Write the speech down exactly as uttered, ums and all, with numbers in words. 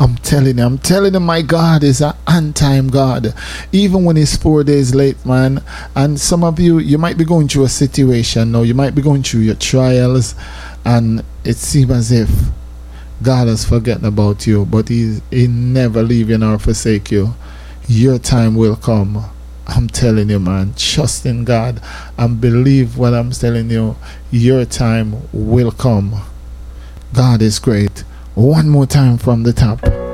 I'm telling you, I'm telling you, my God is an on-time God. Even when it's four days late, man. And some of you, you might be going through a situation now. You might be going through your trials, and it seems as if God has forgotten about you, but He He never leave you nor forsake you. Your time will come. I'm telling you, man. Trust in God and believe what I'm telling you. Your time will come. God is great. One more time from the top.